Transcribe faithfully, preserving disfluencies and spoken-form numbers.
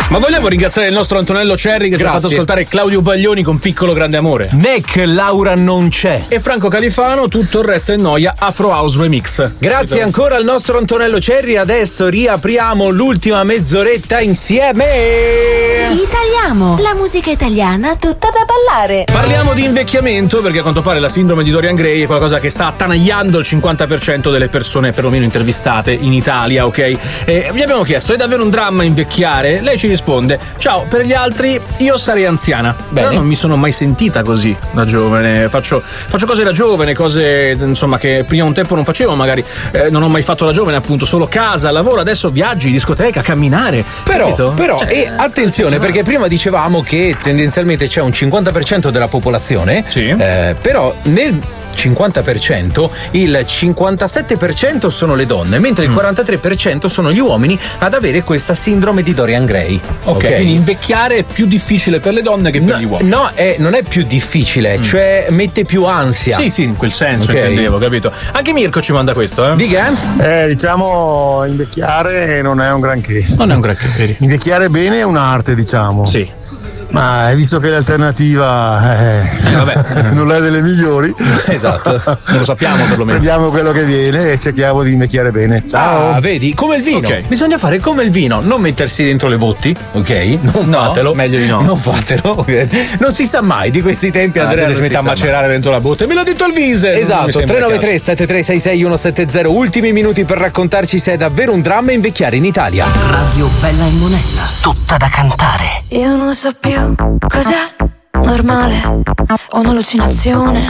Ma vogliamo ringraziare il nostro Antonello Cerri che Grazie. ci ha fatto ascoltare Claudio Baglioni con Piccolo Grande Amore. Neck, Laura non c'è. E Franco Califano, Tutto il resto è noia, Afro House Remix. Grazie ancora al nostro Antonello Cerri. Adesso riapriamo l'ultima mezz'oretta insieme. Italiamo, la musica italiana tutta da ballare. Parliamo di invecchiamento perché a quanto pare la sindrome di Dorian Gray è qualcosa che sta attanagliando il cinquanta per cento delle persone perlomeno intervistate in Italia, ok? E gli abbiamo chiesto: è davvero un dramma invecchiare? Lei ci risponde: ciao, per gli altri io sarei anziana. Bene. Però non mi sono mai sentita così da giovane. Faccio, faccio cose da giovane, cose insomma che prima un tempo non facevo, magari eh, non ho mai fatto da giovane, appunto, solo casa, lavoro, adesso viaggi, discoteca, camminare. Però, capito? però cioè, e attenzione, perché prima dicevamo che tendenzialmente c'è un cinquanta per cento della popolazione, sì. eh, però nel cinquanta per cento il cinquantasette per cento sono le donne, mentre il quarantatré per cento sono gli uomini ad avere questa sindrome di Dorian Gray. Ok, okay. Quindi invecchiare è più difficile per le donne che per no, gli uomini. No, è, non è più difficile, mm. cioè mette più ansia. Sì, sì, in quel senso okay. intendevo, capito? Anche Mirko ci manda questo, eh? Dica? Eh, diciamo, invecchiare non è un granché. Non è un granché, vedi? Invecchiare bene è un'arte, diciamo. Sì. Ma hai visto che l'alternativa eh, eh, vabbè. non è delle migliori. Esatto, non lo sappiamo perlomeno. Prendiamo quello che viene e cerchiamo di invecchiare bene. Ciao. Ah, vedi, come il vino. Okay. Bisogna fare come il vino, non mettersi dentro le botti, ok? Non no, fatelo. Meglio di no. Non fatelo. Okay? Non si sa mai di questi tempi, ah, Andrea. Si mette a macerare mai. Dentro la botte. Me l'ha detto il Vise. Esatto, tre nove tre sette tre sei sei uno sette zero. Ultimi minuti per raccontarci se è davvero un dramma invecchiare in Italia. Radio Bella e Monella, tutta da cantare. Io non so più cos'è normale o un'allucinazione.